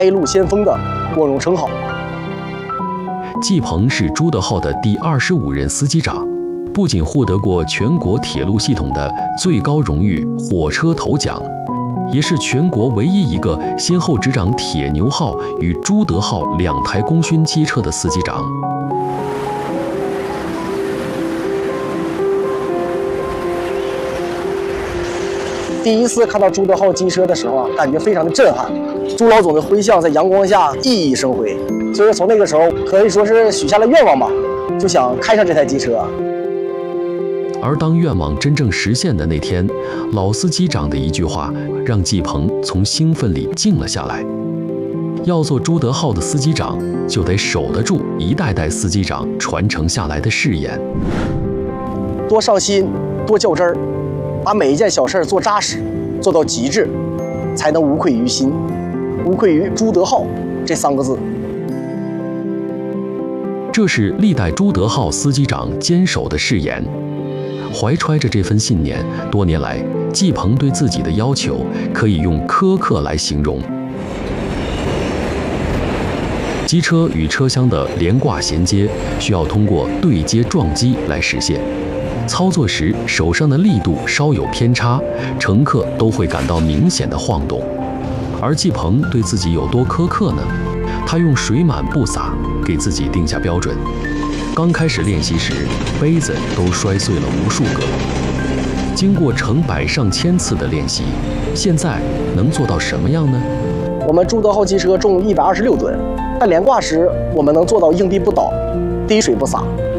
开路先锋的光荣称号。 季鹏是朱德浩的第25任司机长，不仅获得过全国铁路系统的最高荣誉火车头奖，也是全国唯一一个先后执掌铁牛号与朱德号2台功勋机车的司机长。 第一次看到朱德号机车的时候啊，感觉非常的震撼。朱老总的徽像在阳光下熠熠生辉，所以从那个时候可以说是许下了愿望吧，就想开上这台机车。 而当愿望真正实现的那天，老司机长的一句话让季鹏从兴奋里静了下来。要做朱德号的司机长，就得守得住一代代司机长传承下来的誓言。 多上心，多较真儿，把每一件小事做扎实，做到极致，才能无愧于心，无愧于朱德浩这3个字。 这是历代朱德浩司机长坚守的誓言。怀揣着这份信念，多年来，季鹏对自己的要求可以用苛刻来形容。机车与车厢的连挂衔接需要通过对接撞击来实现，操作时手上的力度稍有偏差，乘客都会感到明显的晃动。而季鹏对自己有多苛刻呢？他用水满布洒给自己定下标准。刚开始练习时，杯子都摔碎了无数个。经过成百上千次的练习，现在能做到什么样呢？ 我们朱德浩机车重126吨，但连挂时我们能做到硬币不倒，滴水不洒。